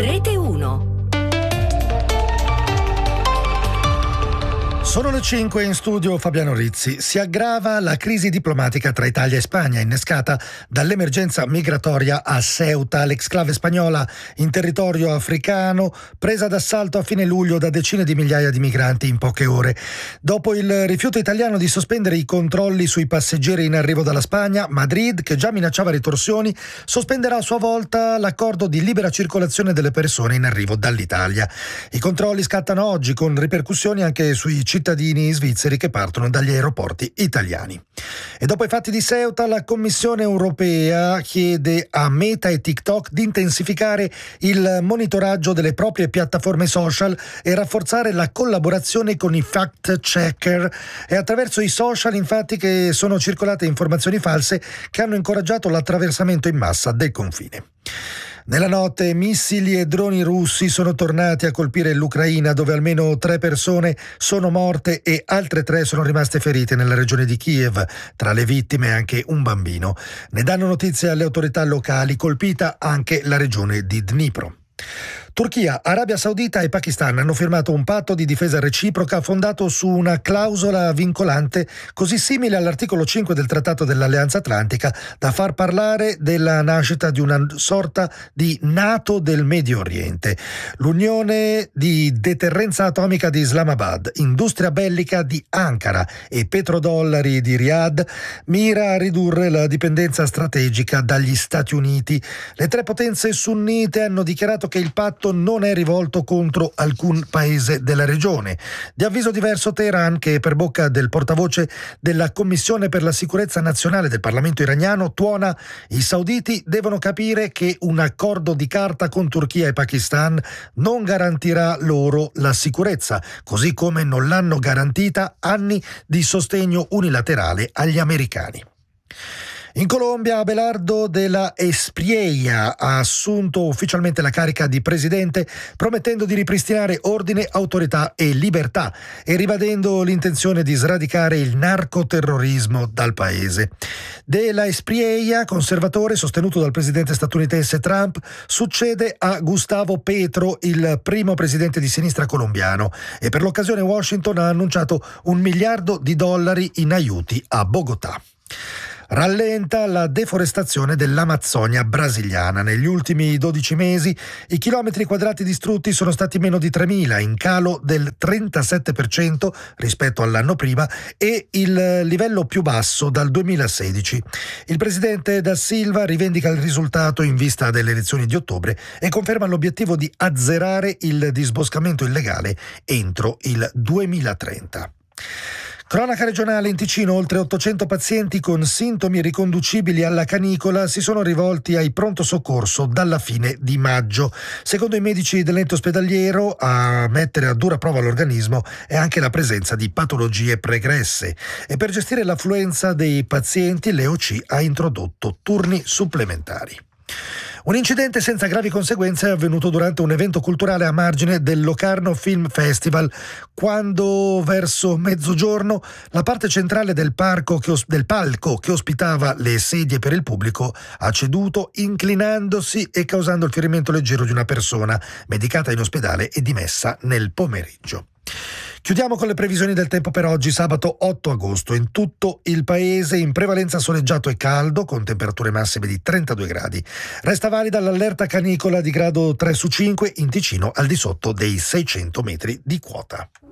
Rete 1. Sono le 5 in studio Fabiano Rizzi. Si aggrava la crisi diplomatica tra Italia e Spagna, innescata dall'emergenza migratoria a Ceuta, l'exclave spagnola in territorio africano, presa d'assalto a fine luglio da decine di migliaia di migranti in poche ore. Dopo il rifiuto italiano di sospendere i controlli sui passeggeri in arrivo dalla Spagna, Madrid, che già minacciava ritorsioni, sospenderà a sua volta l'accordo di libera circolazione delle persone in arrivo dall'Italia. I controlli scattano oggi, con ripercussioni anche sui cittadini svizzeri che partono dagli aeroporti italiani. E dopo i fatti di Ceuta, la Commissione europea chiede a Meta e TikTok di intensificare il monitoraggio delle proprie piattaforme social e rafforzare la collaborazione con i fact-checker. È attraverso i social, infatti, che sono circolate informazioni false che hanno incoraggiato l'attraversamento in massa del confine. Nella notte missili e droni russi sono tornati a colpire l'Ucraina, dove almeno 3 persone sono morte e altre 3 sono rimaste ferite nella regione di Kiev, tra le vittime anche un bambino. Ne danno notizia le autorità locali, colpita anche la regione di Dnipro. Turchia, Arabia Saudita e Pakistan hanno firmato un patto di difesa reciproca fondato su una clausola vincolante così simile all'articolo 5 del Trattato dell'Alleanza Atlantica da far parlare della nascita di una sorta di NATO del Medio Oriente. L'Unione di deterrenza atomica di Islamabad, industria bellica di Ankara e petrodollari di Riyadh mira a ridurre la dipendenza strategica dagli Stati Uniti. Le 3 potenze sunnite hanno dichiarato che il patto non è rivolto contro alcun paese della regione. Di avviso diverso Teheran, che per bocca del portavoce della Commissione per la sicurezza nazionale del Parlamento iraniano tuona: i sauditi devono capire che un accordo di carta con Turchia e Pakistan non garantirà loro la sicurezza, così come non l'hanno garantita anni di sostegno unilaterale agli americani. In Colombia, Abelardo de la Espriella ha assunto ufficialmente la carica di presidente, promettendo di ripristinare ordine, autorità e libertà e ribadendo l'intenzione di sradicare il narcoterrorismo dal paese. De la Espriella, conservatore sostenuto dal presidente statunitense Trump, succede a Gustavo Petro, il primo presidente di sinistra colombiano, e per l'occasione Washington ha annunciato $1 miliardo in aiuti a Bogotà. Rallenta la deforestazione dell'Amazzonia brasiliana. Negli ultimi 12 mesi i chilometri quadrati distrutti sono stati meno di 3.000, in calo del 37% rispetto all'anno prima e il livello più basso dal 2016. Il presidente Da Silva rivendica il risultato in vista delle elezioni di ottobre e conferma l'obiettivo di azzerare il disboscamento illegale entro il 2030. Cronaca regionale: in Ticino oltre 800 pazienti con sintomi riconducibili alla canicola si sono rivolti ai pronto soccorso dalla fine di maggio. Secondo i medici dell'ente ospedaliero, a mettere a dura prova l'organismo è anche la presenza di patologie pregresse, e per gestire l'affluenza dei pazienti l'EOC ha introdotto turni supplementari. Un incidente senza gravi conseguenze è avvenuto durante un evento culturale a margine del Locarno Film Festival, quando verso mezzogiorno la parte centrale del palco che ospitava le sedie per il pubblico ha ceduto, inclinandosi e causando il ferimento leggero di una persona, medicata in ospedale e dimessa nel pomeriggio. Chiudiamo con le previsioni del tempo per oggi, sabato 8 agosto. In tutto il paese in prevalenza soleggiato e caldo, con temperature massime di 32 gradi. Resta valida l'allerta canicola di grado 3 su 5 in Ticino, al di sotto dei 600 metri di quota.